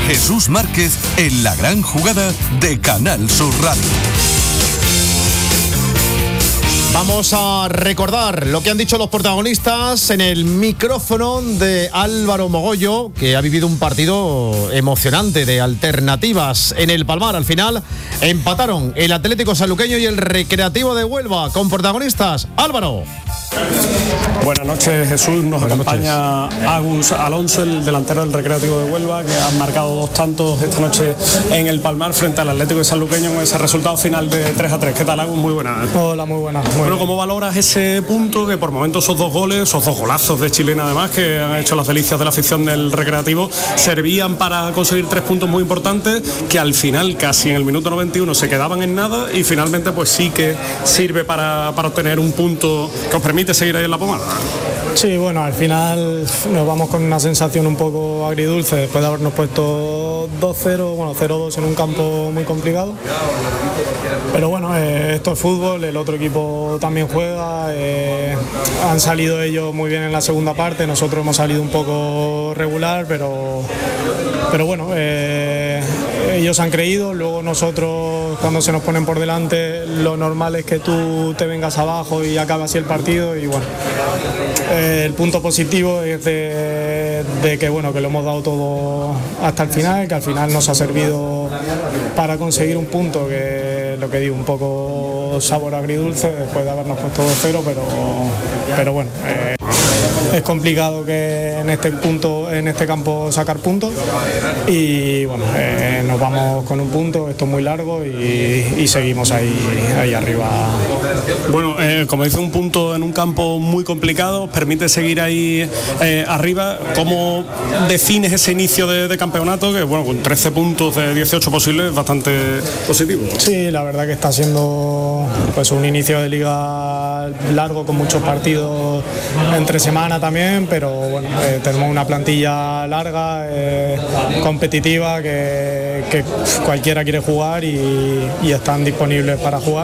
Jesús Márquez en la gran jugada de Canal Sur Radio. Vamos a recordar lo que han dicho los protagonistas en el micrófono de Álvaro Mogollo, que ha vivido un partido emocionante de alternativas en el Palmar. Al final empataron el Atlético Sanluqueño y el Recreativo de Huelva. Con protagonistas, Álvaro. Buenas noches, Jesús. Nos acompaña Agus Alonso, el delantero del Recreativo de Huelva, que ha marcado 2 tantos esta noche en el Palmar frente al Atlético de Sanluqueño con ese resultado final de 3-3. ¿Qué tal, Agus? Muy buenas. Hola, muy buenas. Bueno, ¿cómo valoras ese punto que por momentos esos 2 goles, esos 2 golazos de chilena además, que han hecho las delicias de la afición del Recreativo, servían para conseguir 3 puntos muy importantes que al final, casi en el minuto 91, se quedaban en nada y finalmente pues sí que sirve para obtener un punto que os permite seguir ahí en la pomada? Sí, bueno, al final nos vamos con una sensación un poco agridulce después de habernos puesto 2-0, bueno, 0-2 en un campo muy complicado. Pero bueno, esto es fútbol, el otro equipo también juega, han salido ellos muy bien en la segunda parte, nosotros hemos salido un poco regular, pero bueno, ellos han creído, luego nosotros cuando se nos ponen por delante lo normal es que tú te vengas abajo y acaba así el partido y bueno, el punto positivo es de que bueno, que lo hemos dado todo hasta el final, que al final nos ha servido para conseguir un punto que lo que digo, un poco sabor agridulce después de habernos puesto 2-0, pero bueno, es complicado que en este campo sacar puntos y bueno, nos vamos con un punto, esto es muy largo y seguimos ahí arriba. Bueno, como dice, un punto en un campo muy complicado, permite seguir ahí arriba. ¿Cómo defines ese inicio de campeonato? Que bueno, con 13 puntos de 18 posibles es bastante positivo. Sí, la verdad que está siendo pues un inicio de liga largo con muchos partidos entre semana también, pero bueno, tenemos una plantilla larga, competitiva, que cualquiera quiere jugar y están disponibles para jugar.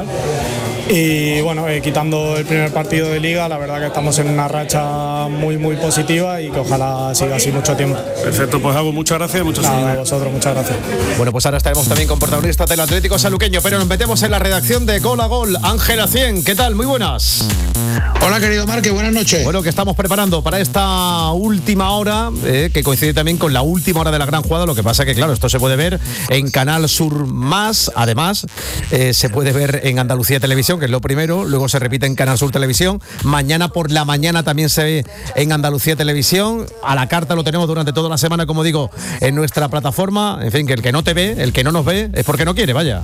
Y bueno, quitando el primer partido de liga, la verdad que estamos en una racha muy muy positiva y que ojalá siga así mucho tiempo. Perfecto, pues Agus, muchas gracias. Nada, a vosotros, muchas gracias. Bueno, pues ahora estaremos también con protagonistas del Atlético Sanluqueño, pero nos metemos en la redacción de Gol a Gol. Ángela Cien, ¿qué tal? Muy buenas. Hola, querido Márquez, buenas noches. Bueno, que estamos preparando para esta última hora, que coincide también con la última hora de la gran jugada. Lo que pasa que, claro, esto se puede ver en Canal Sur Más. Además, se puede ver en Andalucía Televisión, que es lo primero. Luego se repite en Canal Sur Televisión. Mañana por la mañana también se ve en Andalucía Televisión. A la carta lo tenemos durante toda la semana, como digo, en nuestra plataforma. En fin, que el que no te ve, el que no nos ve, es porque no quiere, vaya.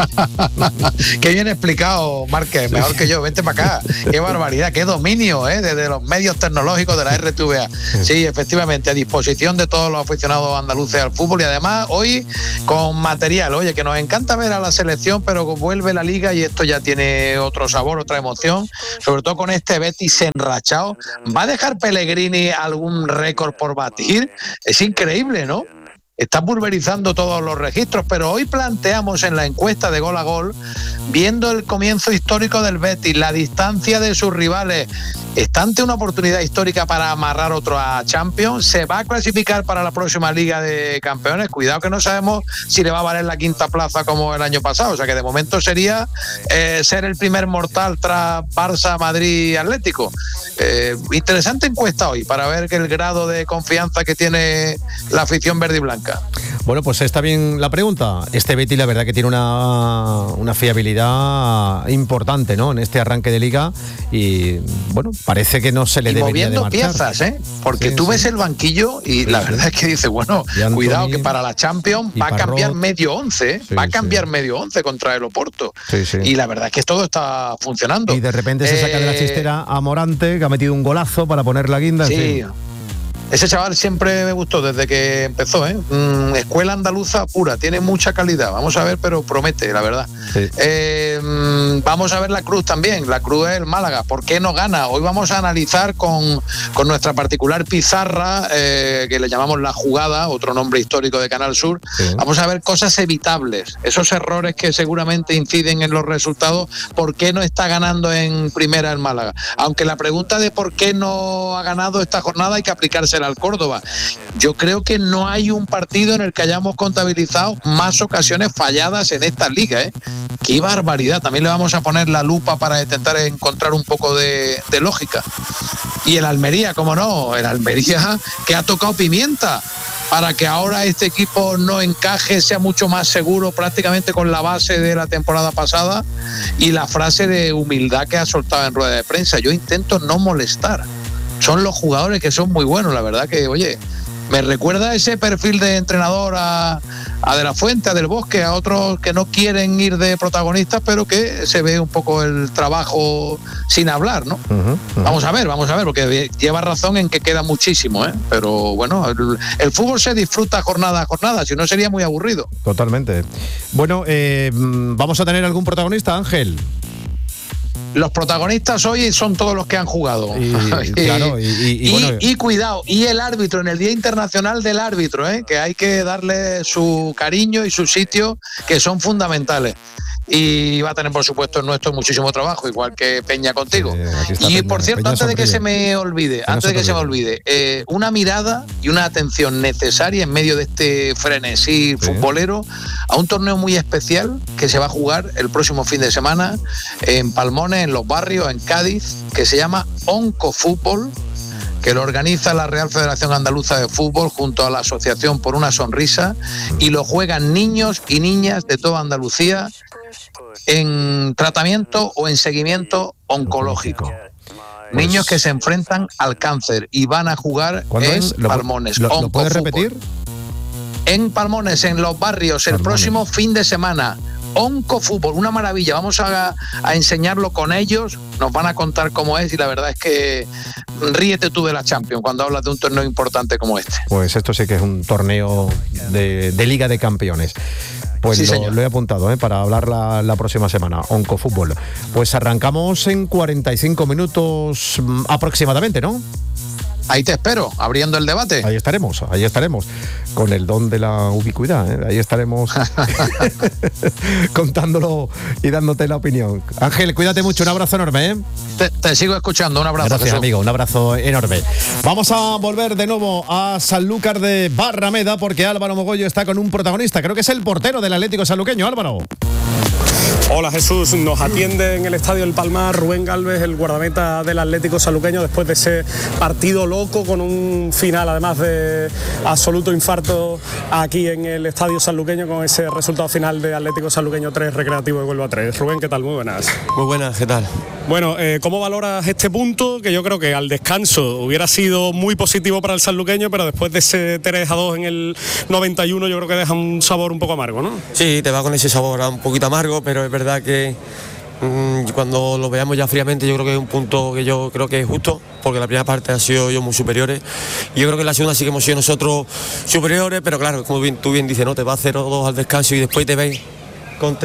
Qué bien explicado, Márquez. Mejor que yo. Vente para acá. Qué barbaridad, qué dominio, desde los medios tecnológicos de la RTVA. Sí, efectivamente, a disposición de todos los aficionados andaluces al fútbol y además hoy con material. Oye, que nos encanta ver a la selección, pero vuelve la liga y esto ya tiene otro sabor, otra emoción, sobre todo con este Betis enrachado. ¿Va a dejar Pellegrini algún récord por batir? Es increíble, ¿no? Está pulverizando todos los registros, pero hoy planteamos en la encuesta de Gol a Gol, viendo el comienzo histórico del Betis, la distancia de sus rivales, está ante una oportunidad histórica para amarrar otro a Champions, se va a clasificar para la próxima Liga de Campeones, cuidado que no sabemos si le va a valer la 5ª plaza como el año pasado, o sea que de momento sería ser el primer mortal tras Barça, Madrid, Atlético. Interesante encuesta hoy para ver que el grado de confianza que tiene la afición verde y blanca. Bueno, pues está bien la pregunta. Este Betis, la verdad que tiene una fiabilidad importante, ¿no? En este arranque de liga y, bueno, parece que no se le debería de marchar. Moviendo piezas, porque sí, tú ves el banquillo y la verdad es que dices, bueno, cuidado que para la Champions va a cambiar medio 11, va a cambiar medio 11 contra el Oporto. Y la verdad es que todo está funcionando. Y de repente se saca de la chistera a Morante, que ha metido un golazo para poner la guinda. Sí. Ese chaval siempre me gustó desde que empezó, escuela andaluza pura, tiene mucha calidad, vamos a ver, pero promete, la verdad. Sí. Vamos a ver la Cruz también, la Cruz es el Málaga, ¿por qué no gana? Hoy vamos a analizar con nuestra particular pizarra, que le llamamos La Jugada, otro nombre histórico de Canal Sur, vamos a ver cosas evitables, esos errores que seguramente inciden en los resultados, ¿por qué no está ganando en primera el Málaga? Aunque la pregunta de por qué no ha ganado esta jornada hay que aplicársela al Córdoba. Yo creo que no hay un partido en el que hayamos contabilizado más ocasiones falladas en esta liga, ¿eh? ¡Qué barbaridad! También le vamos a poner la lupa para intentar encontrar un poco de lógica. Y el Almería, ¿cómo no? El Almería que ha tocado pimienta para que ahora este equipo no encaje, sea mucho más seguro prácticamente con la base de la temporada pasada, y la frase de humildad que ha soltado en rueda de prensa: yo intento no molestar. Son los jugadores que son muy buenos, la verdad que, oye, me recuerda ese perfil de entrenador a De la Fuente, a Del Bosque, a otros que no quieren ir de protagonistas, pero que se ve un poco el trabajo sin hablar, ¿no? Vamos a ver, porque lleva razón en que queda muchísimo, ¿eh? Pero bueno, el fútbol se disfruta jornada a jornada, si no sería muy aburrido. Totalmente. Bueno, ¿vamos a tener algún protagonista, Ángel? Los protagonistas hoy son todos los que han jugado. Claro, y cuidado, y el árbitro, en el Día Internacional del Árbitro, que hay que darle su cariño y su sitio, que son fundamentales. Y va a tener, por supuesto, el nuestro muchísimo trabajo, igual que Peña contigo. Y Peña, por cierto, antes de que se me olvide, una mirada y una atención necesaria en medio de este frenesí futbolero a un torneo muy especial que se va a jugar el próximo fin de semana en Palmones, en Los Barrios, en Cádiz, que se llama Oncofútbol, que lo organiza la Real Federación Andaluza de Fútbol junto a la Asociación Por una Sonrisa, y lo juegan niños y niñas de toda Andalucía en tratamiento o en seguimiento oncológico. Niños que se enfrentan al cáncer y van a jugar en Palmones. ¿Lo puedes repetir? En Palmones, en Los Barrios, el próximo fin de semana. Oncofútbol, una maravilla. Vamos a enseñarlo con ellos, nos van a contar cómo es, y la verdad es que ríete tú de la Champions cuando hablas de un torneo importante como este. Pues esto sí que es un torneo de Liga de Campeones. Pues sí, lo he apuntado para hablar la próxima semana, Oncofútbol. Pues arrancamos en 45 minutos aproximadamente, ¿no? Ahí te espero, abriendo el debate. Ahí estaremos, con el don de la ubicuidad, ahí estaremos contándolo y dándote la opinión. Ángel, cuídate mucho, un abrazo enorme. Te sigo escuchando, un abrazo. Gracias, Jesús. amigo, un abrazo enorme. Vamos a volver de nuevo a Sanlúcar de Barrameda, porque Álvaro Mogollón está con un protagonista, creo que es el portero del Atlético sanluqueño. Álvaro. Hola Jesús, nos atiende en el Estadio El Palmar Rubén Galvez, el guardameta del Atlético sanluqueño, después de ese partido loco con un final además de absoluto infarto aquí en el Estadio sanluqueño, con ese resultado final de Atlético sanluqueño 3, Recreativo de Huelva 3. Rubén, ¿qué tal? Muy buenas. Muy buenas, ¿qué tal? Bueno, ¿cómo valoras este punto? Que yo creo que al descanso hubiera sido muy positivo para el sanluqueño, pero después de ese 3-2 en el 91 yo creo que deja un sabor un poco amargo, ¿no? Sí, te va con ese sabor un poquito amargo, pero es verdad que cuando lo veamos ya fríamente, yo creo que es un punto que yo creo que es justo, porque la primera parte ha sido yo muy superiores, y yo creo que en la segunda sí que hemos sido nosotros superiores, pero claro, como tú bien dices, ¿no? Te va a 0-2 al descanso y después te ves con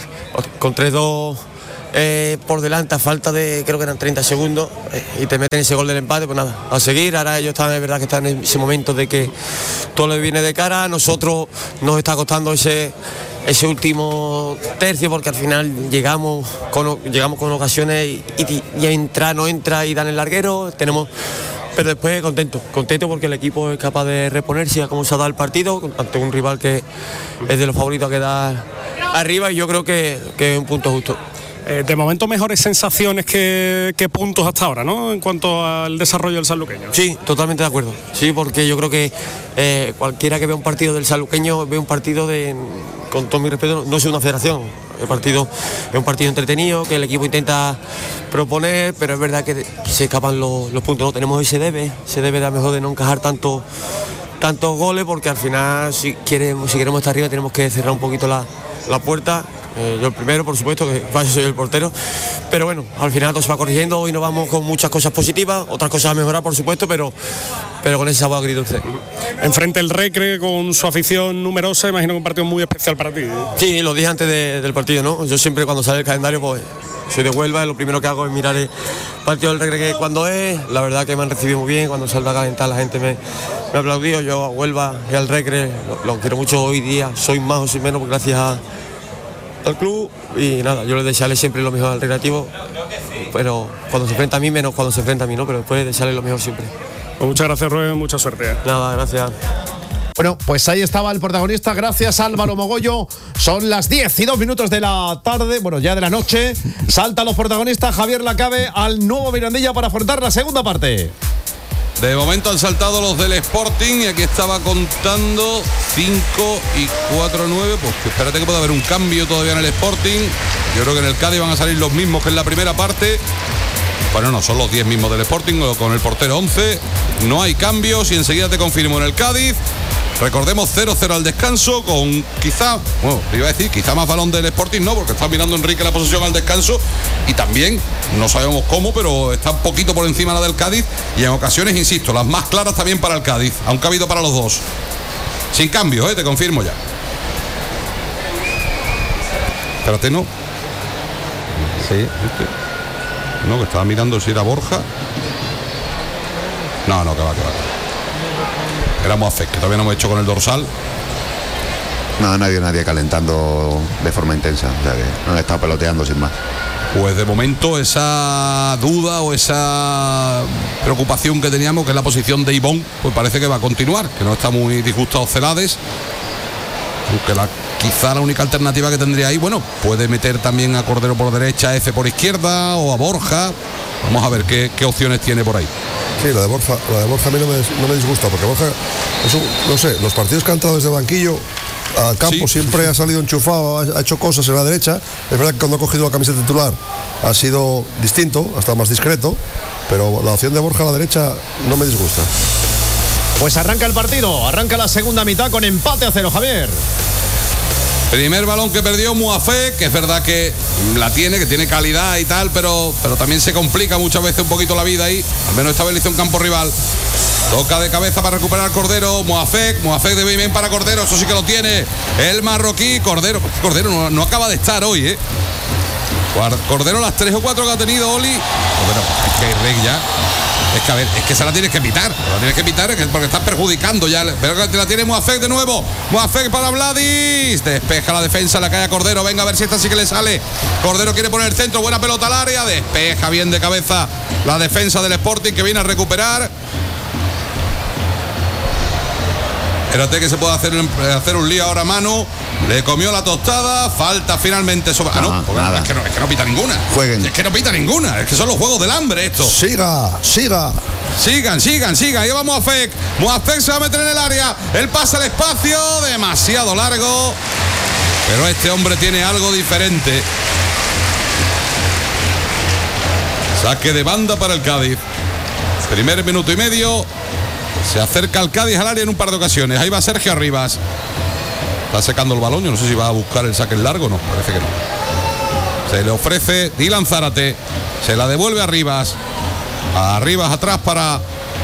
3-2 por delante a falta de, creo que eran 30 segundos, y te meten ese gol del empate. Pues nada, a seguir. Ahora ellos están, es verdad que están en ese momento de que todo les viene de cara. A nosotros nos está costando ese último tercio, porque al final llegamos con ocasiones y entra, no entra y dan el larguero. Pero después contento porque el equipo es capaz de reponerse a cómo se ha dado el partido ante un rival que es de los favoritos a quedar arriba, y yo creo que es un punto justo. De momento mejores sensaciones que puntos hasta ahora, ¿no? En cuanto al desarrollo del sanluqueño. Sí, totalmente de acuerdo. Sí, porque yo creo que cualquiera que vea un partido del sanluqueño ve un partido con todo mi respeto, no es una federación. El partido es un partido entretenido, que el equipo intenta proponer, pero es verdad que se escapan los puntos. No tenemos ese debe de a lo mejor de no encajar tantos goles, porque al final si queremos estar arriba tenemos que cerrar un poquito la puerta. Yo el primero, por supuesto, que soy el portero, pero bueno, al final todo se va corrigiendo. Hoy nos vamos con muchas cosas positivas, otras cosas a mejorar, por supuesto, pero con ese sabor agridulce. Enfrente el Recre con su afición numerosa, imagino que un partido muy especial para ti. Sí, lo dije antes del partido, ¿no? Yo siempre cuando sale el calendario, pues soy de Huelva, lo primero que hago es mirar el partido del Recre, que cuando es. La verdad que me han recibido muy bien, cuando salgo a calentar la gente me ha aplaudido. Yo a Huelva y al Recre lo quiero mucho hoy día, soy más o soy menos, porque gracias al club, y nada, yo les desearle siempre lo mejor al Recreativo, pero cuando se enfrenta a mí, menos cuando se enfrenta a mí, ¿no? Pero después desearle lo mejor siempre. Pues muchas gracias, Rubén, mucha suerte. Nada, gracias. Bueno, pues ahí estaba el protagonista. Gracias, Álvaro Mogollo. Son las 10:02 de la tarde, bueno, ya de la noche. Saltan los protagonistas. Javier Lacabe al nuevo Mirandilla para afrontar la segunda parte. De momento han saltado los del Sporting y aquí estaba contando 5 y 4, 9. Pues espérate que puede haber un cambio todavía en el Sporting. Yo creo que en el Cádiz van a salir los mismos que en la primera parte. Bueno, no, son los 10 mismos del Sporting, con el portero 11. No hay cambios y enseguida te confirmo en el Cádiz. Recordemos 0-0 al descanso con quizá, bueno, iba a decir, quizá más balón del Sporting, no, porque está mirando Enrique la posesión al descanso y también, no sabemos cómo, pero está un poquito por encima la del Cádiz y en ocasiones, insisto, las más claras también para el Cádiz, aunque ha habido para los dos. Sin cambio, te confirmo ya. Espérate, ¿no? Sí. No, que estaba mirando si era Borja. No, que va. Era Moafek, que todavía no hemos hecho con el dorsal. No, nadie calentando de forma intensa, o sea que no han estado peloteando sin más. Pues de momento esa duda o esa preocupación que teníamos, que es la posición de Ivón, pues parece que va a continuar, que no está muy disgustado Celades. Aunque quizá la única alternativa que tendría ahí, bueno, puede meter también a Cordero por derecha, a F por izquierda o a Borja. Vamos a ver qué opciones tiene por ahí. Sí, la de Borja a mí no me disgusta, porque Borja, no sé, los partidos que han entrado desde banquillo al campo siempre ha salido enchufado, ha hecho cosas en la derecha. Es verdad que cuando ha cogido la camiseta titular ha sido distinto, ha estado más discreto, pero la opción de Borja a la derecha no me disgusta. Pues arranca el partido, arranca la segunda mitad con empate a 0, Javier. Primer balón que perdió Moafek, que es verdad que la tiene, que tiene calidad y tal, pero también se complica muchas veces un poquito la vida ahí, al menos estabiliza un campo rival. Toca de cabeza para recuperar Cordero, Moafek de bien para Cordero, eso sí que lo tiene el marroquí. Cordero no acaba de estar hoy, Cordero las 3 o 4 que ha tenido Oli. Bueno, es que Rey ya. Es que a ver, es que se la tienes que pitar. Porque estás perjudicando ya. Pero que la tiene Moafek de nuevo. Moafek para Vladis. Despeja la defensa, la cae a Cordero. Venga a ver si esta sí que le sale. Cordero quiere poner el centro. Buena pelota al área. Despeja bien de cabeza la defensa del Sporting, que viene a recuperar. Espérate que se puede hacer un lío ahora Manu. Le comió la tostada. Falta finalmente sobre. Es que no pita ninguna. Jueguen. Es que no pita ninguna. Es que son los juegos del hambre esto. Sigan. Ahí va Moafek. Moafek se va a meter en el área. Él pasa el espacio. Demasiado largo. Pero este hombre tiene algo diferente. Saque de banda para el Cádiz. Primer minuto y medio. Se acerca el Cádiz al área en un par de ocasiones. Ahí va Sergio Arribas. Está secando el balón. Yo no sé si va a buscar el saque en largo. No, parece que no. Se le ofrece Dylan Zárate. Se la devuelve a Arribas. Arribas atrás para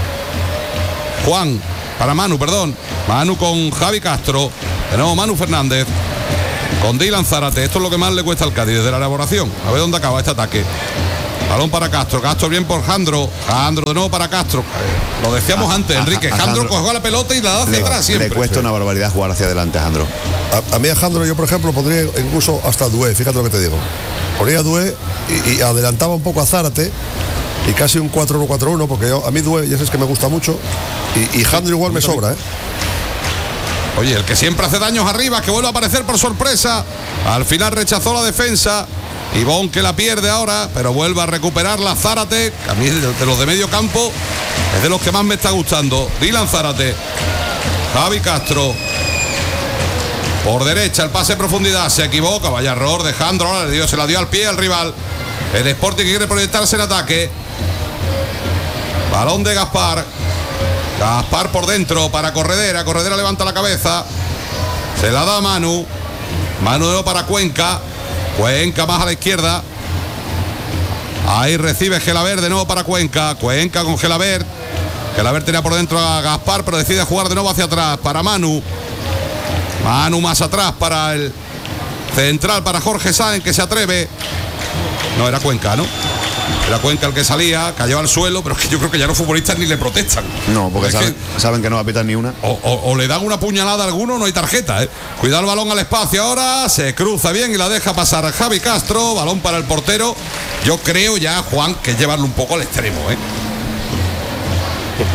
Manu, perdón. Manu con Javi Castro. De nuevo Manu Fernández. Con Dylan Zárate. Esto es lo que más le cuesta al Cádiz desde la elaboración. A ver dónde acaba este ataque. Balón para Castro. Castro bien por Jandro. Jandro de nuevo para Castro. Lo decíamos antes, Enrique. Jandro cogió la pelota y la da hacia atrás siempre. Le cuesta una barbaridad jugar hacia adelante a Jandro. A mí a Jandro yo, por ejemplo, pondría incluso hasta Dué. Fíjate lo que te digo. Ponía Dué y adelantaba un poco a Zárate. Y casi un 4-1-4-1, porque a mí Dué ya sabes que me gusta mucho. Y Jandro igual me sobra, Oye, el que siempre hace daños arriba, que vuelve a aparecer por sorpresa. Al final rechazó la defensa. Ivón que la pierde ahora, pero vuelve a recuperarla Zárate. A mí de los de medio campo es de los que más me está gustando. Dylan Zárate. Javi Castro. Por derecha el pase en profundidad. Se equivoca, vaya error de Jandro. Ahora se la dio al pie al rival. El Sporting que quiere proyectarse en ataque. Balón de Gaspar. Gaspar por dentro para Corredera. Corredera levanta la cabeza. Se la da a Manu. Manu de nuevo para Cuenca. Cuenca más a la izquierda. Ahí recibe Gelabert de nuevo para Cuenca. Cuenca con Gelabert. Gelabert tenía por dentro a Gaspar, pero decide jugar de nuevo hacia atrás para Manu. Manu más atrás para el central, para Jorge Sáenz, que se atreve. No, era Cuenca, ¿no? Era Cuenca el que salía, cayó al suelo, pero es que yo creo que ya los futbolistas ni le protestan. No, porque saben que no va a pitar ni una. O le dan una puñalada a alguno, no hay tarjeta, Cuidado el balón al espacio ahora, se cruza bien y la deja pasar Javi Castro, balón para el portero. Yo creo ya, Juan, que es llevarlo un poco al extremo,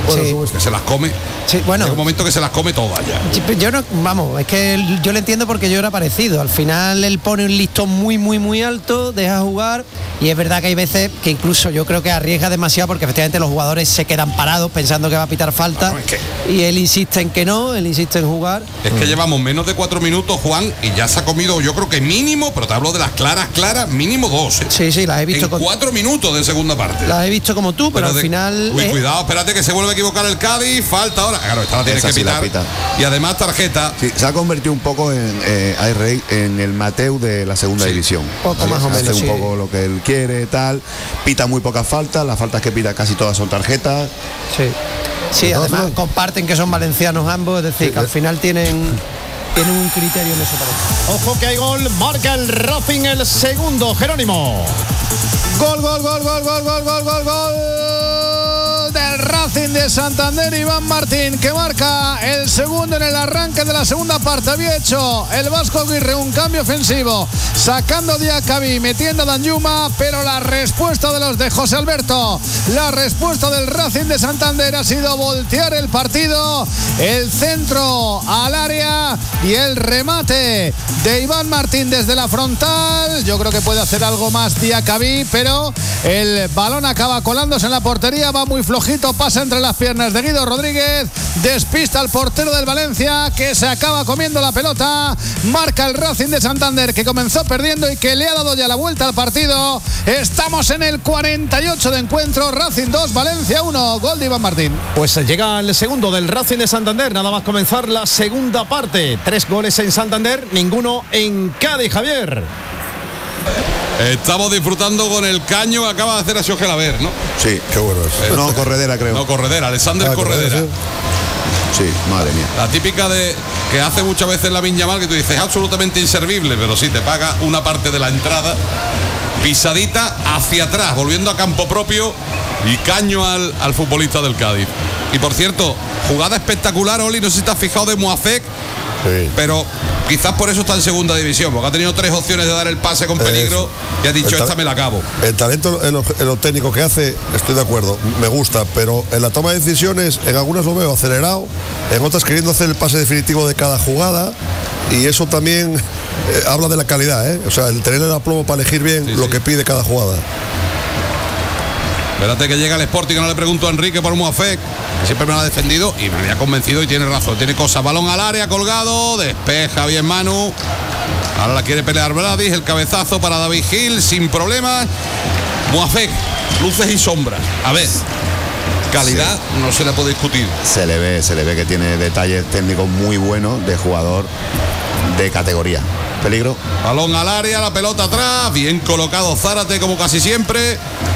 Bueno, que se las come. Sí, bueno. Llega un momento que se las come todas ya. Yo no, vamos, es que yo le entiendo porque yo era parecido. Al final él pone un listón muy alto, deja jugar, y es verdad que hay veces que incluso yo creo que arriesga demasiado porque efectivamente los jugadores se quedan parados pensando que va a pitar falta, y él insiste en que no, él insiste en jugar. Es que llevamos menos de 4 minutos, Juan, y ya se ha comido, yo creo que mínimo, pero te hablo de las claras, mínimo 2. Sí, las he visto en 4 minutos de segunda parte. Las he visto como tú, pero al final... Uy, cuidado, espérate que se vuelve a equivocar el Cádiz, falta ahora. Claro, esta la tienes que pitar. Y además tarjeta. Sí, se ha convertido un poco en el Mateu de la segunda división. Poco más o menos. Hace un poco lo que él quiere, tal. Pita muy pocas faltas, las faltas que pita casi todas son tarjetas. Sí, además comparten que son valencianos ambos, es decir, que al final tienen un criterio en eso para. Ojo que hay gol, marca el Racing el segundo, Jerónimo. Gol del Racing de Santander, Iván Martín, que marca el segundo en el arranque de la segunda parte. Había hecho el Vasco Aguirre un cambio ofensivo, sacando a Diacabí, metiendo a Danjuma, pero la respuesta de los de José Alberto, la respuesta del Racing de Santander ha sido voltear el partido, el centro al área y el remate de Iván Martín desde la frontal. Yo creo que puede hacer algo más Diacabí, pero el balón acaba colándose en la portería, va muy flojito, pasa entre las piernas de Guido Rodríguez, despista al portero del Valencia, que se acaba comiendo la pelota. Marca el Racing de Santander, que comenzó perdiendo y que le ha dado ya la vuelta al partido. Estamos en el 48 de encuentro, Racing 2, Valencia 1, gol de Iván Martín. Pues llega el segundo del Racing de Santander, nada más comenzar la segunda parte. 3 goles en Santander, ninguno en Cádiz, Javier. Estamos disfrutando con el caño que acaba de hacer a Sergio Gelaber, ¿no? Sí, qué bueno es. No, Corredera, creo. No, Corredera, Alexander Corredera. Sí, madre mía. La típica de que hace muchas veces la Viña Mal, que tú dices, es absolutamente inservible, pero sí te paga una parte de la entrada. Pisadita hacia atrás, volviendo a campo propio, y caño al futbolista del Cádiz. Y por cierto, jugada espectacular, Oli, no sé si te has fijado, de Moafek. Sí. Pero quizás por eso está en segunda división, porque ha tenido 3 opciones de dar el pase con peligro y ha dicho, esta me la acabo. El talento en lo técnico que hace, estoy de acuerdo, me gusta, pero en la toma de decisiones, en algunas lo veo acelerado, en otras queriendo hacer el pase definitivo de cada jugada, y eso también habla de la calidad, ¿eh? O sea, el tener el aplomo para elegir bien lo que pide cada jugada. Espérate que llega el Sporting, que no le pregunto a Enrique por Moafek, que siempre me lo ha defendido y me había convencido y tiene razón, tiene cosas. Balón al área, colgado, despeja bien Manu. Ahora la quiere pelear Bradis, el cabezazo para David Gil, sin problemas. Moafek, luces y sombras. A ver, calidad no se la puede discutir. Se le ve que tiene detalles técnicos muy buenos de jugador de categoría. Peligro. Balón al área, la pelota atrás, bien colocado Zárate como casi siempre.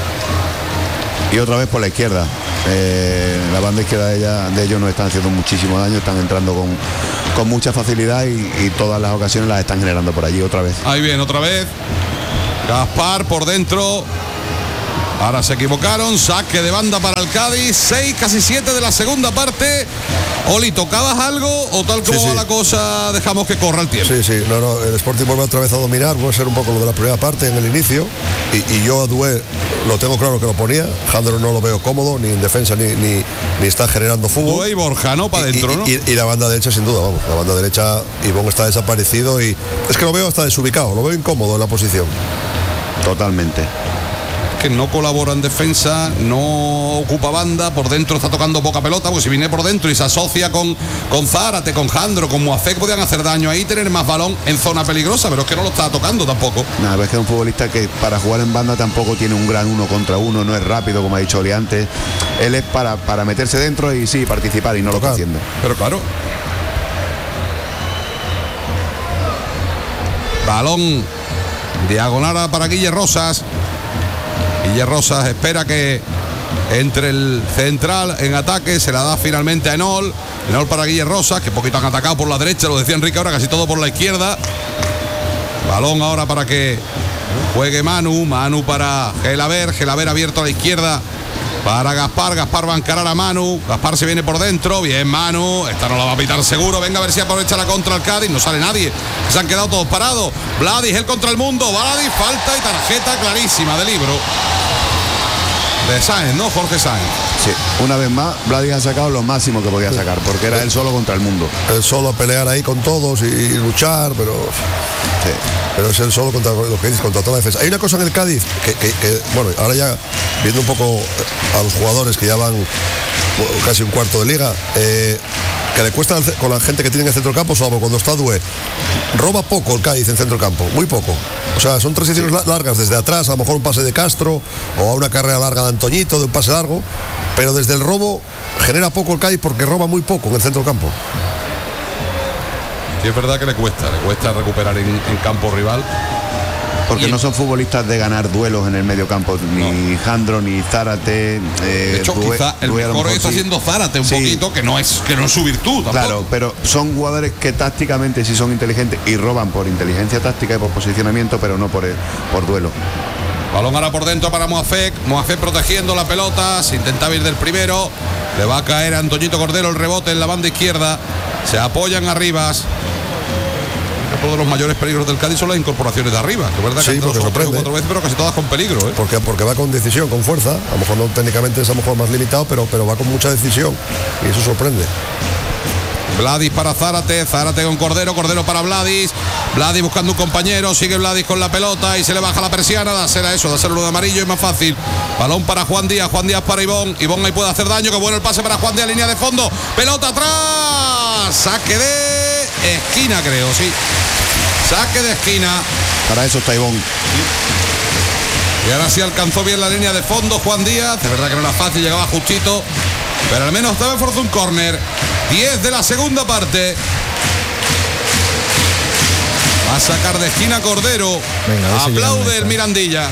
Y otra vez por la izquierda. La banda izquierda de ellos nos están haciendo muchísimo daño, están entrando con mucha facilidad y todas las ocasiones las están generando por allí otra vez. Ahí bien, otra vez. Gaspar por dentro. Ahora se equivocaron, saque de banda para el Cádiz, 6, casi 7 de la segunda parte. Oli, ¿tocabas algo o tal como va la cosa dejamos que corra el tiempo? Sí, no, el Sporting vuelve otra vez a dominar, vuelve a ser un poco lo de la primera parte en el inicio, y yo a Dué lo tengo claro que lo ponía, Jandro no lo veo cómodo, ni en defensa, ni está generando fútbol. Dué y Borja, ¿no? Para adentro, ¿no? Y la banda derecha, sin duda, vamos, la banda derecha, Ivón está desaparecido y es que lo veo hasta desubicado, lo veo incómodo en la posición. Totalmente. Que no colabora en defensa, no ocupa banda, por dentro está tocando poca pelota, porque si viene por dentro y se asocia con Zárate, con Jandro, con Moafek, podían hacer daño ahí, tener más balón en zona peligrosa, pero es que no lo está tocando tampoco. Nada, es que es un futbolista que para jugar en banda tampoco tiene un gran 1 contra 1, no es rápido, como ha dicho Oli antes. Él es para meterse dentro y sí, participar, y no lo está haciendo. Pero claro. Balón diagonal para Guille Rosas. Guille Rosas espera que entre el central en ataque, se la da finalmente a Enol para Guille Rosas, que poquito han atacado por la derecha, lo decía Enrique, ahora casi todo por la izquierda. Balón ahora para que juegue Manu para Gelaber abierto a la izquierda para Gaspar va a encarar a Manu, Gaspar se viene por dentro, bien Manu, esta no la va a pitar seguro, venga a ver si aprovecha la contra el Cádiz, no sale nadie, se han quedado todos parados. Bladis, él contra el mundo, Bladis, falta y tarjeta clarísima de libro de Sáenz, ¿no? Jorge Sáenz. Sí, una vez más, Vladi ha sacado lo máximo que podía sacar, porque era él solo contra el mundo. Él solo pelear ahí con todos y luchar, pero... Sí. Pero es él solo contra lo que dices, contra toda la defensa. Hay una cosa en el Cádiz que bueno, ahora ya viendo un poco a los jugadores que ya van casi un cuarto de liga, que le cuesta con la gente que tiene en el centro del campo, salvo cuando está Due. Roba poco el Cádiz en centro del campo, muy poco. O sea, son transiciones largas desde atrás, a lo mejor un pase de Castro o a una carrera larga de Antoñito, de un pase largo, pero desde el robo genera poco el Cádiz porque roba muy poco en el centro del campo. Sí, es verdad que le cuesta recuperar en campo rival. Porque no son futbolistas de ganar duelos en el medio campo, ni Jandro, ni Zárate. De hecho, quizá el mejor está siendo Zárate un poquito, que no es su virtud tampoco. Claro, pero son jugadores que tácticamente sí son inteligentes y roban por inteligencia táctica y por posicionamiento, pero no por duelo. Balón ahora por dentro para Moafek protegiendo la pelota, se intenta ir del primero, le va a caer a Antoñito Cordero el rebote en la banda izquierda, se apoyan arribas. Uno de los mayores peligros del Cádiz son las incorporaciones de arriba, que es verdad que sí, porque sorprende 4 veces, pero casi todas con peligro, ¿eh? Porque va con decisión, con fuerza, a lo mejor no técnicamente es a lo mejor más limitado, pero va con mucha decisión y eso sorprende. Vladis para Zárate con Cordero para Vladis buscando un compañero, sigue Vladis con la pelota y se le baja la persiana, dáselo de amarillo y más fácil. Balón para Juan Díaz para Ivón ahí puede hacer daño, que bueno el pase para Juan Díaz, línea de fondo, pelota atrás, saque de esquina creo, sí, saque de esquina. Para eso está Ivón. Y ahora sí alcanzó bien la línea de fondo Juan Díaz, de verdad que no era fácil, llegaba justito, pero al menos estaba forzó un córner. 10 de la segunda parte. Va a sacar de esquina Cordero. Venga, aplaude el Mirandilla.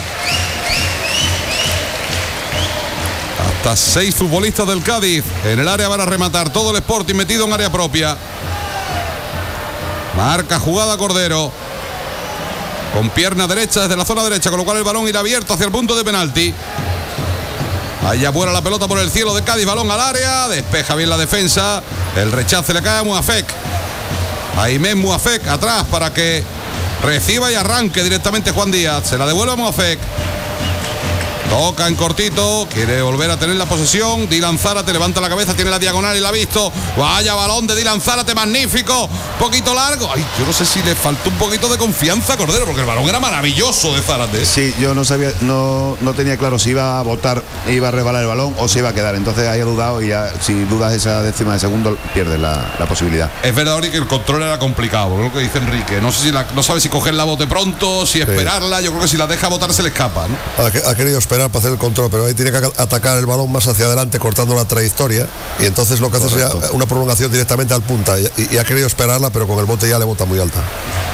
Hasta 6 futbolistas del Cádiz en el área van a rematar. Todo el Sporting metido en área propia. Marca jugada Cordero. Con pierna derecha desde la zona derecha, con lo cual el balón irá abierto hacia el punto de penalti. Allá vuela la pelota por el cielo de Cádiz, balón al área, despeja bien la defensa, el rechace le cae a Moafek. Aimé Moafek atrás para que reciba y arranque directamente Juan Díaz, se la devuelve a Moafek. Toca en cortito, quiere volver a tener la posesión. Dylan Zárate levanta la cabeza, tiene la diagonal y la ha visto. Vaya balón de Dylan Zárate, magnífico, poquito largo. Ay, yo no sé si le faltó un poquito de confianza a Cordero, porque el balón era maravilloso de Zárate. Sí, yo no sabía, no tenía claro si iba a botar, iba a resbalar el balón o se iba a quedar. Entonces haya dudado y ya, si dudas esa décima de segundo, pierdes la posibilidad. Es verdad, Ori, que el control era complicado, porque es lo que dice Enrique. No sé si no sabe si coger la bote pronto, si esperarla. Yo creo que si la deja botar se le escapa, ¿no? Ha querido esperar para hacer el control, pero ahí tiene que atacar el balón más hacia adelante, cortando la trayectoria, y entonces lo que hace sería una prolongación directamente al punta, y ha querido esperarla, pero con el bote ya le bota muy alta.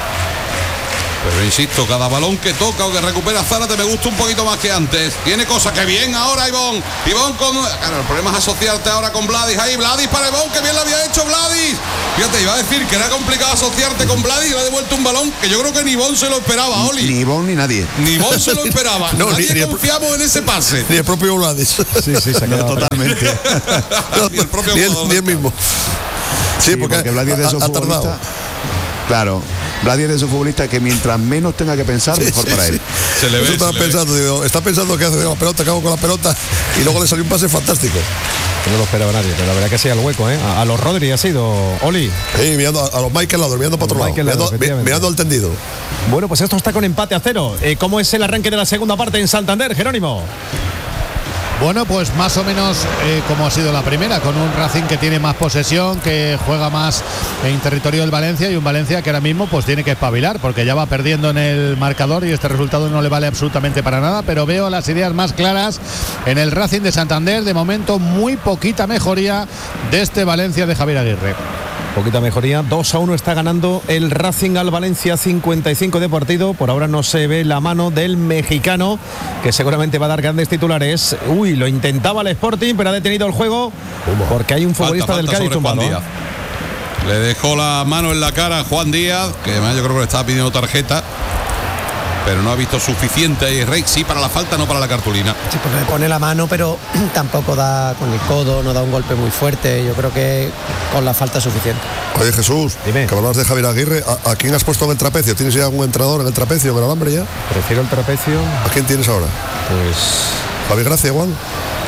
Pero insisto, cada balón que toca o que recupera Zárate me gusta un poquito más que antes. Tiene cosas que bien ahora Ivón con... Claro, el problema es asociarte ahora con Vladis ahí. Vladis para Ivón, que bien lo había hecho Vladis. Fíjate, iba a decir que era complicado asociarte con Vladis y le ha devuelto un balón que yo creo que ni Ivón se lo esperaba, Oli. Ni Ivón ni nadie. Ni Ivón se lo esperaba. No, nadie confiamos en ese pase. Ni el propio Vladis. Sí, se ha quedado totalmente. Ni el propio ni el mismo. Sí, porque Vladis de esos futbolistas. Claro, Vladis es de esos futbolistas que mientras menos tenga que pensar, mejor para él. Se le ve. Está pensando que hace la pelota, que hago con la pelota, y luego le salió un pase fantástico. No lo esperaba nadie, pero la verdad que sí al hueco, ¿eh? A los Rodri ha sido Oli. Sí, mirando a los Michael Lador, mirando para otro lado, mirando al tendido. Bueno, pues esto está con empate a 0. ¿Cómo es el arranque de la segunda parte en Santander, Jerónimo? Bueno, pues más o menos como ha sido la primera, con un Racing que tiene más posesión, que juega más en territorio del Valencia, y un Valencia que ahora mismo pues tiene que espabilar, porque ya va perdiendo en el marcador y este resultado no le vale absolutamente para nada, pero veo las ideas más claras en el Racing de Santander. De momento muy poquita mejoría de este Valencia de Javier Aguirre. Poquita mejoría, 2-1 está ganando el Racing al Valencia, 55 de partido. Por ahora no se ve la mano del mexicano, que seguramente va a dar grandes titulares. Uy, lo intentaba el Sporting, pero ha detenido el juego porque hay un futbolista del Cádiz tumbado. Le dejó la mano en la cara a Juan Díaz, que además yo creo que le estaba pidiendo tarjeta, pero no ha visto suficiente ahí Rey, sí para la falta, no para la cartulina. Sí, porque le pone la mano, pero tampoco da con el codo, no da un golpe muy fuerte. Yo creo que con la falta es suficiente. Oye, Jesús, dime. Que hablas de Javier Aguirre, ¿a quién has puesto en el trapecio? ¿Tienes ya algún entrenador en el trapecio, en el alambre ya? Prefiero el trapecio. ¿A quién tienes ahora? Pues... Javier Gracia, Juan.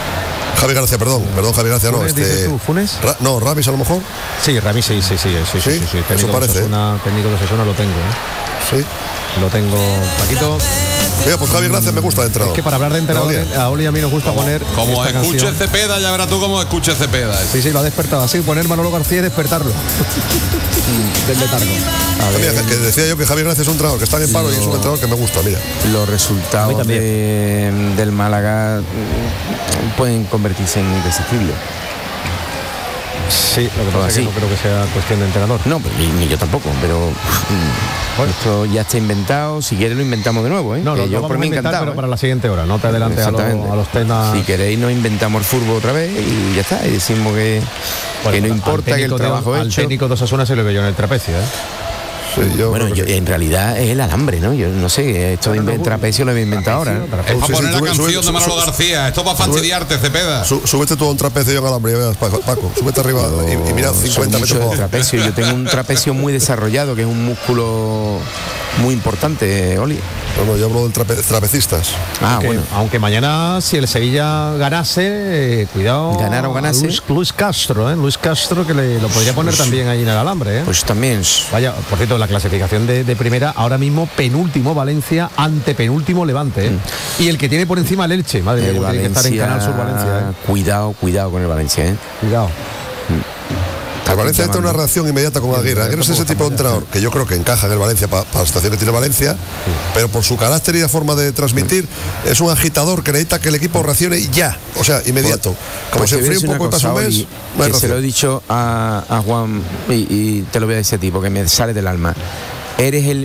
Javi Gracia, perdón, Javi Gracia, no. ¿Funes dices tú? ¿Funes? No, Ramis a lo mejor. Sí, Ramis, sí. Eso parece. Técnico de Osasuna lo tengo. Sí. Lo tengo, Paquito. Mira, pues Javi Gracia me gusta de entrenador. Es que para hablar de entrenador, a Oli y a mí nos gusta poner. Como esta escuche canción. Cepeda, ya verás tú cómo escuche Cepeda. Sí, lo ha despertado así, poner Manolo García y despertarlo. Del letargo. Mira, que decía yo que Javi Gracia es un entrenador que está en paro y es un entrenador que me gusta, mira. Los resultados del Málaga pueden convertirse en irresistibles. Sí, lo que pasa es que no creo que sea cuestión de entrenador. No, ni yo tampoco, pero esto ya está inventado. Si quieres lo inventamos de nuevo, ¿eh? No, yo por mí encantado. Pero para la siguiente hora, no te adelantes a los temas. Si queréis nos inventamos el fútbol otra vez y ya está. Y decimos que no importa que el trabajo hecho. Al técnico de Osasuna se lo veo yo en el trapecio, ¿eh? Sí, yo en realidad es el alambre, ¿no? Yo no sé, esto de trapecio lo he inventado ahora, ¿no? Es para poner la canción de Manolo García. Esto para fastidiarte, Cepeda. Súbete tú a un trapecio y en alambre, veas, Paco. Súbete arriba y mira 50 metros de trapecio. Yo tengo un trapecio muy desarrollado, que es un músculo muy importante, Oli. No, yo hablo del trapecistas. Aunque mañana, si el Sevilla ganase, cuidado. Ganar o ganase. Luis Castro, Luis Castro, que lo podría poner también ahí en el alambre, Pues también. Vaya, por cierto, la clasificación de primera, ahora mismo penúltimo Valencia, antepenúltimo Levante, Y el que tiene por encima el Elche, madre mía, tiene que estar en Canal Sur Valencia, Cuidado con el Valencia, Cuidado. El Valencia está una reacción inmediata con Aguirre. Aguirre es ese tipo de entrenador que yo creo que encaja en el Valencia para la situación que tiene Valencia, pero por su carácter y la forma de transmitir es un agitador que necesita que el equipo reaccione ya, o sea, inmediato. Como se enfríe un poco y pasa un mes, no hay que se lo he dicho a Juan y te lo voy a decir a ti porque me sale del alma. Eres el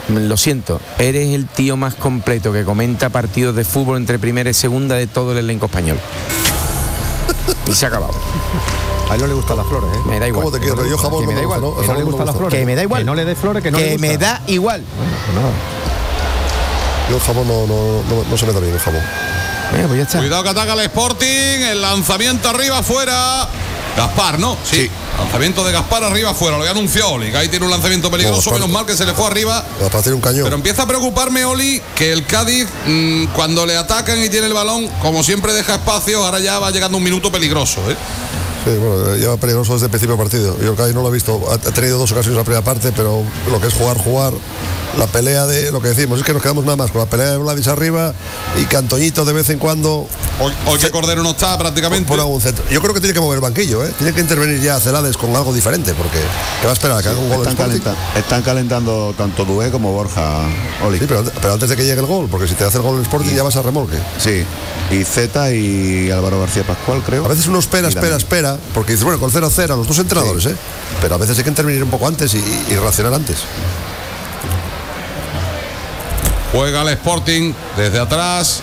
tío más completo que comenta partidos de fútbol entre primera y segunda de todo el elenco español. Y se ha acabado. A él no le gustan las flores, Me da igual. ¿Cómo te quiero? Yo jamón me da igual. ¿no? Que no le gustan las flores. Que me da igual. Que no le dé flores, que no le gusta. me da igual. Yo el jamón no se me da bien el jamón. Pues ya está. Cuidado que ataca el Sporting. El lanzamiento arriba afuera. Gaspar, ¿no? Sí. Lanzamiento de Gaspar arriba afuera. Lo había anunciado Oli, que ahí tiene un lanzamiento peligroso. Menos mal que se le fue arriba. Tiene un cañón. Pero empieza a preocuparme, Oli, que el Cádiz, cuando le atacan y tiene el balón, como siempre deja espacio, ahora ya va llegando un minuto peligroso, Sí, bueno, lleva peligroso desde el principio del partido. Yo el Cádiz no lo he visto. Ha tenido 2 ocasiones en la primera parte, pero lo que es jugar, la pelea de lo que decimos es que nos quedamos nada más con la pelea de Vladis arriba y Cantoñito de vez en cuando. Hoy que Cordero no está prácticamente. Por algún centro. Yo creo que tiene que mover el banquillo, Tiene que intervenir ya Celades con algo diferente, porque ¿qué va a esperar? Que haga un gol. Están calentando tanto Dué como Borja, Oli. Sí, pero antes de que llegue el gol, porque si te hace el gol el Sporting ya vas a remolque. Sí, y Zeta y Álvaro García Pascual, creo. A veces uno espera, porque dices, bueno, con 0-0 los dos entrenadores, pero a veces hay que intervenir un poco antes y reaccionar antes. Juega el Sporting desde atrás.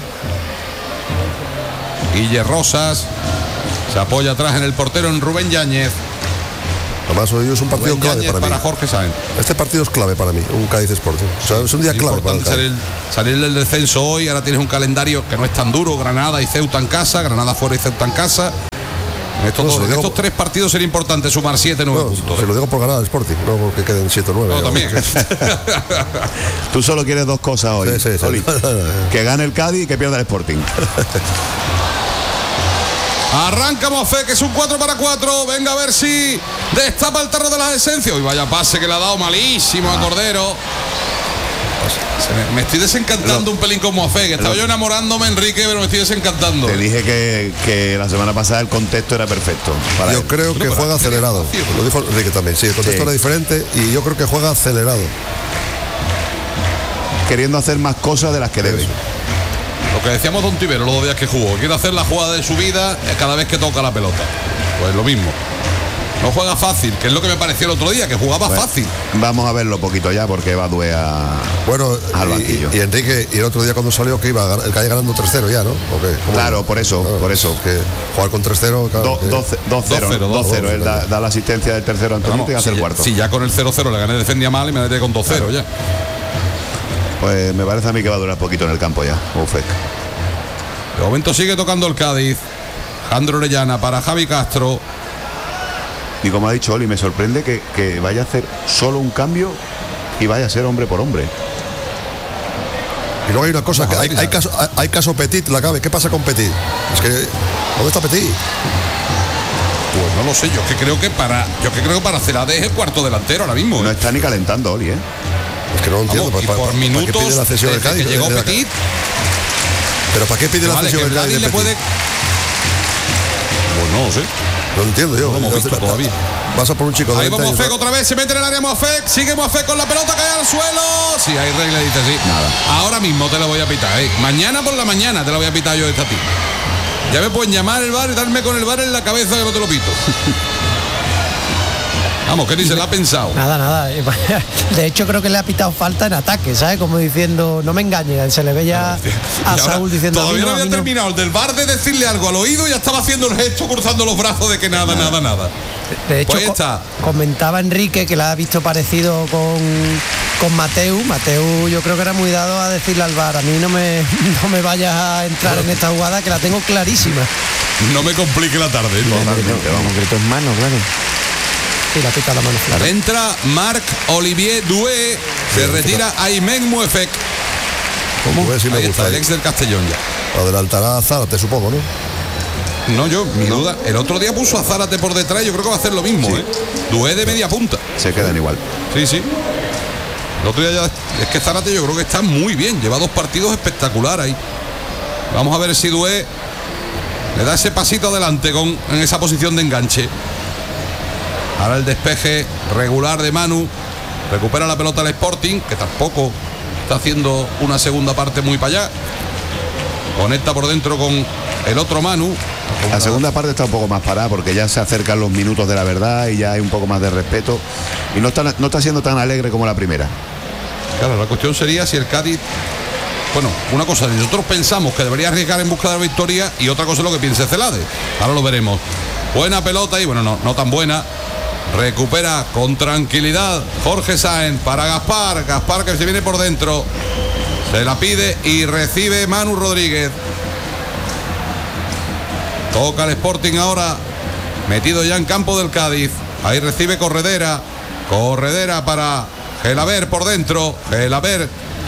Guille Rosas se apoya atrás en el portero, en Rubén Yáñez. Además, hoy es un partido clave para mí. Jorge Sáenz. Este partido es clave para mí, un Cádiz Sporting. O sea, es un día clave para el Cádiz. Salir del descenso hoy. Ahora tienes un calendario que no es tan duro. Granada y Ceuta en casa, Granada fuera y Ceuta en casa. Estos 3 partidos sería importante sumar 7-9 puntos. Se lo digo por ganar al Sporting, no porque queden 7 o 9. No, también. Tú solo quieres 2 cosas hoy. Sí. Oli, que gane el Cádiz y que pierda el Sporting. Arranca Mofé, que es un 4-4. Venga a ver si destapa el tarro de las esencias. Uy, vaya pase que le ha dado malísimo a Cordero. Me estoy desencantando un pelín con Mofé, que estaba yo enamorándome, Enrique, pero me estoy desencantando. Te dije que la semana pasada el contexto era perfecto. Yo creo que juega acelerado. Lo dijo Enrique también. Sí, el contexto era diferente y yo creo que juega acelerado. Queriendo hacer más cosas de las que debe. Lo que decíamos Don Tibero los 2 días que jugó. Quiere hacer la jugada de su vida cada vez que toca la pelota. Pues lo mismo. No juega fácil, que es lo que me pareció el otro día, que jugaba fácil. Vamos a verlo poquito ya, porque va Dué al banquillo. Y Enrique, y el otro día cuando salió que iba el Cádiz ganando 3-0 ya, ¿no? Claro, por eso. Que jugar con 3-0... Claro, 2-0. Él da la asistencia del tercero a Antonito y hace el cuarto. Si ya con el 0-0 le gané, defendía mal y me daría con 2-0 ya. Pues me parece a mí que va a durar poquito en el campo ya, Ufec. De momento sigue tocando el Cádiz. Jandro Orellana para Javi Castro. Y como ha dicho Oli, me sorprende que vaya a hacer solo un cambio y vaya a ser hombre por hombre. Y luego hay una cosa, que hay caso Petit, la cabe. ¿Qué pasa con Petit? Es que, ¿dónde está Petit? Pues no lo sé, yo que creo que para Celades es el cuarto delantero ahora mismo. No está ni calentando, Oli, ¿eh? Es que no lo entiendo. Vamos, y por minutos ¿para qué pide la cesión del Cádiz? que llegó Petit. ¿Pero para qué pide la cesión del Cádiz? Le puede... Pues no lo sé. No lo entiendo yo. No lo hemos visto todavía. Pasa por un chico de ahí va Moafek otra vez, se mete en el área Moafek, sigue Moafek con la pelota, cae al suelo. Sí, ahí regla dice sí. Nada. Ahora mismo te la voy a pitar, mañana por la mañana te la voy a pitar yo esta ti. Ya me pueden llamar el bar y darme con el bar en la cabeza que no te lo pito. Vamos, que ni se la ha pensado. Nada. De hecho, creo que le ha pitado falta en ataque, ¿sabes? Como diciendo, no me engañes. Se le ve ya a Saúl diciendo... Todavía no había terminado el del bar de decirle algo al oído y ya estaba haciendo el gesto, cruzando los brazos de que nada. De hecho, pues comentaba Enrique que la ha visto parecido con Mateu. Mateu yo creo que era muy dado a decirle al bar, a mí no me vayas a entrar en esta jugada que la tengo clarísima. No me complique la tarde. Vamos, grito en mano, claro. Sí, la pita la mano. Claro. Entra Marc-Olivier Doué, se retira Aymen Moefek. ¿Cómo? Ahí está, el ex del Castellón ya. Adelantará a Zárate, supongo, ¿no? No, mi duda. El otro día puso a Zárate por detrás, yo creo que va a hacer lo mismo, Sí. Doué de media punta. Se quedan igual. Sí. El otro día ya. Es que Zárate yo creo que está muy bien, lleva 2 partidos espectaculares ahí. Vamos a ver si Doué le da ese pasito adelante en esa posición de enganche. Ahora el despeje regular de Manu. Recupera la pelota al Sporting, que tampoco está haciendo una segunda parte muy para allá. Conecta por dentro con el otro Manu. La segunda parte está un poco más parada porque ya se acercan los minutos de la verdad y ya hay un poco más de respeto. Y no está siendo tan alegre como la primera. Claro, la cuestión sería si el Cádiz... Bueno, una cosa, nosotros pensamos que debería arriesgar en busca de la victoria y otra cosa es lo que piense Celades. Ahora lo veremos. Buena pelota y bueno, no tan buena. Recupera con tranquilidad Jorge Sáenz para Gaspar que se viene por dentro, se la pide y recibe Manu Rodríguez. Toca el Sporting ahora, metido ya en campo del Cádiz. Ahí recibe Corredera para Gelaber por dentro, Gelaber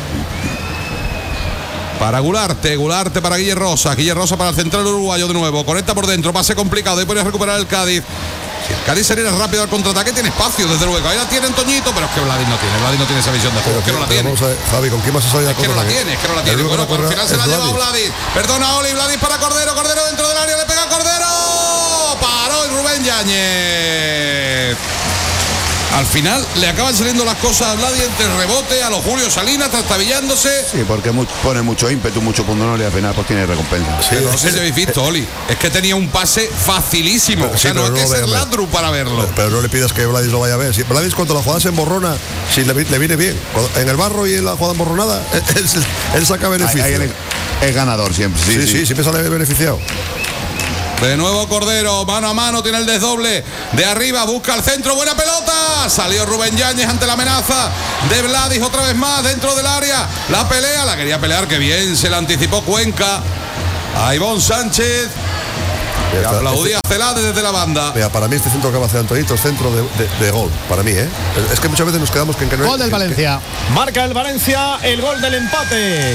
para Gularte para Guille Rosa para el central uruguayo de nuevo, conecta por dentro, pase complicado, ahí puede recuperar el Cádiz. Si el Cádiz saliera rápido al contraataque, tiene espacio, desde luego. Ahí la tiene Toñito, pero es que Vladi no tiene esa visión de juego. Es que no la tiene. Javi, ¿con quién más se sale a contraataque? Es que no la tiene. Bueno, al final se la ha llevado Vladi. Perdona, Oli, Vladi para Cordero dentro del área, le pega a Cordero. Paró el Rubén Yáñez. Al final le acaban saliendo las cosas a Vladi entre rebote, a los Julio Salinas, trastabillándose. Sí, porque pone mucho ímpetu, mucho pundonor y al final pues tiene recompensa. Sí, no sé si habéis visto, Oli. Es que tenía un pase facilísimo. Pero, o sea, no hay que ser ladru para verlo. Pero no le pidas que Vladis lo vaya a ver. Si Vladis cuando la jugada se emborrona, si le viene bien. En el barro y en la jugada emborronada, él saca beneficio. Ahí es ganador siempre. Sí, siempre sale beneficiado. De nuevo Cordero, mano a mano, tiene el desdoble de arriba, busca el centro, buena pelota. Salió Rubén Yáñez ante la amenaza de Vladis otra vez más dentro del área. La pelea, la quería pelear, que bien se la anticipó Cuenca. A Ivón Sánchez. Y aplaudía Celades desde la banda. Mira, para mí este centro que va a hacer Antonito es centro de gol, para mí, Es que muchas veces nos quedamos que gol del Valencia. Marca el Valencia el gol del empate.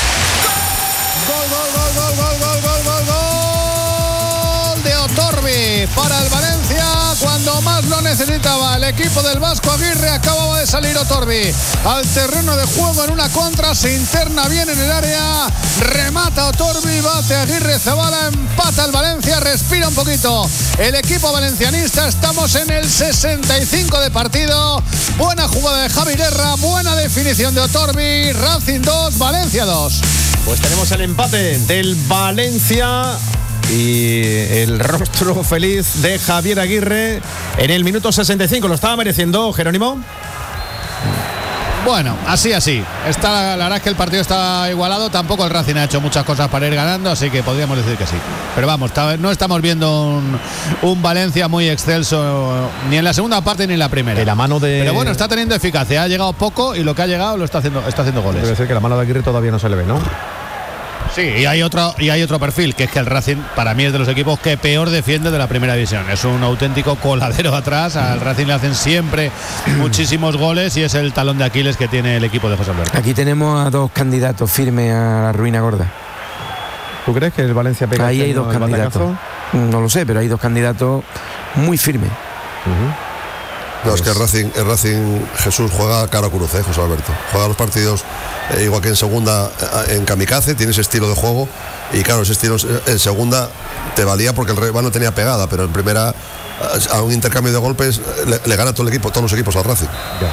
Gol de Otorbi para el Valencia cuando más lo necesitaba. El equipo del Vasco Aguirre acababa de salir Otorbi al terreno de juego en una contra, se interna bien en el área, remata Otorbi, bate Aguirre Zabala, empata el Valencia, respira un poquito el equipo valencianista. Estamos en el 65 de partido. Buena jugada de Javi Guerra, buena definición de Otorbi. Racing 2, Valencia 2. Pues tenemos el empate del Valencia y el rostro feliz de Javier Aguirre en el minuto 65. ¿Lo estaba mereciendo, Jerónimo? Bueno, así. La verdad es que el partido está igualado. Tampoco el Racing ha hecho muchas cosas para ir ganando, así que podríamos decir que sí. Pero vamos, no estamos viendo un Valencia muy excelso ni en la segunda parte ni en la primera. Pero bueno, está teniendo eficacia. Ha llegado poco y lo que ha llegado lo está haciendo goles. Debe ser que la mano de Aguirre todavía no se le ve, ¿no? Sí, y hay otro perfil, que es que el Racing para mí es de los equipos que peor defiende de la primera división. Es un auténtico coladero atrás. Al Racing le hacen siempre muchísimos goles y es el talón de Aquiles que tiene el equipo de José Alberto. Aquí tenemos a dos candidatos firmes a la ruina gorda. ¿Tú crees que el Valencia pega? Ahí hay dos candidatos. No lo sé, pero hay dos candidatos muy firmes. No, es que el Racing Jesús juega cara a cruz, José Alberto. Juega los partidos igual que en segunda en kamikaze, tiene ese estilo de juego. Y claro, ese estilo en segunda te valía porque el rival no tenía pegada, pero en primera, a un intercambio de golpes, le gana todo el equipo, todos los equipos al Racing. Ya.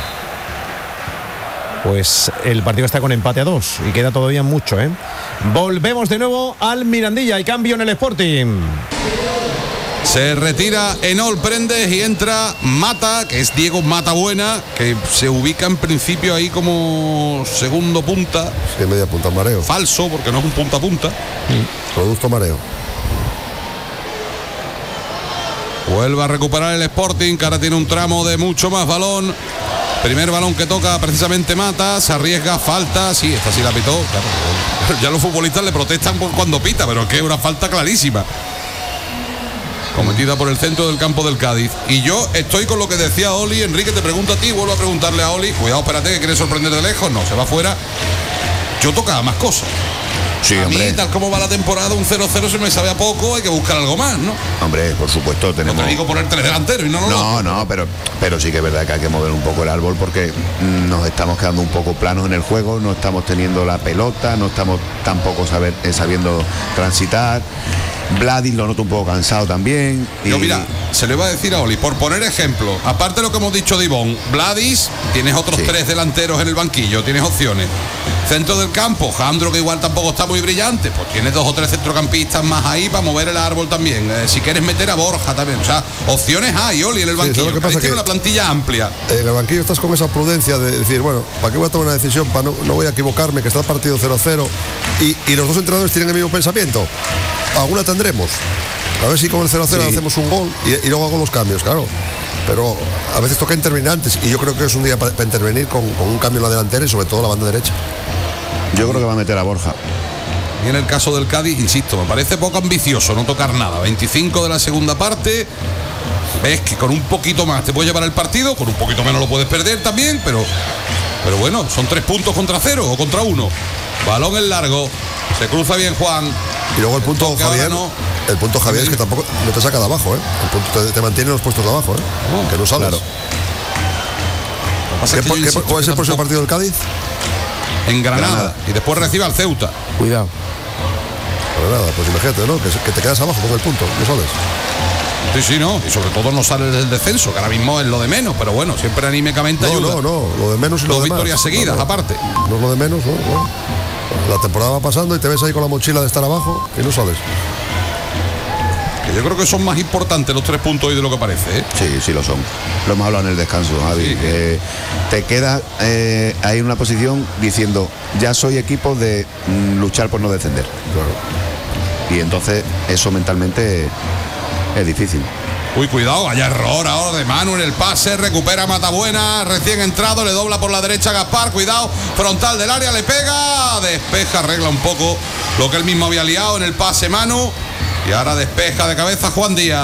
Pues el partido está con empate a 2 y queda todavía mucho, ¿eh? Volvemos de nuevo al Mirandilla y cambio en el Sporting. Se retira Enol Prendes y entra Mata, que es Diego Matabuena, que se ubica en principio ahí como segundo punta. Sí, media punta, mareo. Falso, porque no es un punta a punta. Producto mareo. Vuelve a recuperar el Sporting, que ahora tiene un tramo de mucho más balón. Primer balón que toca precisamente Mata, se arriesga, falta, sí, esta sí la pitó. Claro, ya los futbolistas le protestan por cuando pita, pero es que es una falta clarísima. Cometida por el centro del campo del Cádiz. Y yo estoy con lo que decía Oli. Enrique, te pregunto a ti, vuelvo a preguntarle a Oli. Cuidado, espérate, que quiere sorprender de lejos. No, se va fuera. Yo tocaba más cosas. Sí, a hombre. mí, tal como va la temporada, un 0-0 se me sabe a poco, hay que buscar algo más, ¿no? Hombre, por supuesto, tenemos... No te digo poner 3 delanteros y No, pero sí que es verdad que hay que mover un poco el árbol porque nos estamos quedando un poco planos en el juego, no estamos teniendo la pelota, no estamos tampoco sabiendo transitar. Vladis lo noto un poco cansado también. Yo, mira, se le va a decir a Oli, por poner ejemplo, aparte de lo que hemos dicho de Ivón, Vladis, tienes otros 3 delanteros en el banquillo, tienes opciones. Centro del campo, Jandro, que igual tampoco está muy brillante, pues tienes 2 o 3 centrocampistas más ahí para mover el árbol también. Si quieres meter a Borja también, o sea, opciones hay, Oli, en el banquillo. Lo que pasa tiene que una plantilla amplia. En el banquillo estás con esa prudencia de decir, bueno, ¿para qué voy a tomar una decisión? No voy a equivocarme, que está el partido 0-0. Y los dos entrenadores tienen el mismo pensamiento. Alguna tendremos. A ver si con el 0-0 hacemos un gol y luego hago los cambios, claro. Pero a veces toca intervenir antes y yo creo que es un día para intervenir con un cambio en la delantera y sobre todo la banda derecha. Yo creo que va a meter a Borja. Y en el caso del Cádiz, insisto, me parece poco ambicioso no tocar nada. 25 de la segunda parte. Ves que con un poquito más te puedes llevar el partido, con un poquito menos lo puedes perder también, pero bueno, son 3 puntos contra 0 o contra 1. Balón en largo, se cruza bien Juan. Y luego el punto, Javier, el punto, Javier, es que tampoco no te saca de abajo, ¿eh? El punto te mantiene en los puestos de abajo, ¿eh? Que no sales. Claro. ¿Cuál es el próximo partido del Cádiz? En Granada. Y después recibe al Ceuta. Cuidado. Granada, pues imagínate, ¿no? Que te quedas abajo con el punto, no sales. Sí, no, y sobre todo no sale del descenso, que ahora mismo es lo de menos, pero bueno, siempre anímicamente ayuda. No, lo de menos y lo de más. 2 victorias seguidas, aparte. No es lo de menos, no. La temporada va pasando y te ves ahí con la mochila de estar abajo y no sales. Que yo creo que son más importantes los 3 puntos hoy de lo que parece, ¿eh? Sí, lo son. Lo hemos hablado en el descanso, Javi. Sí. Te quedas ahí en una posición diciendo, ya soy equipo de luchar por no descender. Claro. Y entonces eso mentalmente es difícil. Uy, cuidado, vaya error ahora de Manu en el pase, recupera Matabuena, recién entrado, le dobla por la derecha a Gaspar, cuidado, frontal del área, le pega, despeja, arregla un poco lo que él mismo había liado en el pase Manu, y ahora despeja de cabeza Juan Díaz.